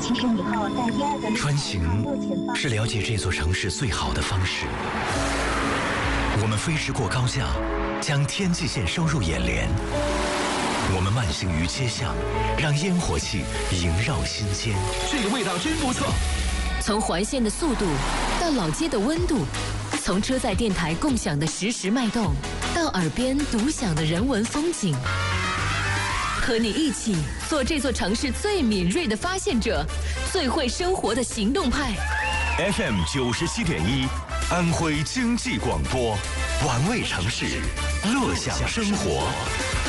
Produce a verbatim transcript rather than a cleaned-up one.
其实以后在第二个穿行是了解这座城市最好的方式。我们飞驰过高架，将天际线收入眼帘。我们慢行于街巷，让烟火气萦绕心间。 这个味道真不错。 从环线的速度到老街的温度，从车载电台共享的实时脉动，到耳边独享的人文风景。和你一起做这座城市最敏锐的发现者，最会生活的行动派。 F M 九十七点一，安徽经济广播，玩味城市，乐享生活。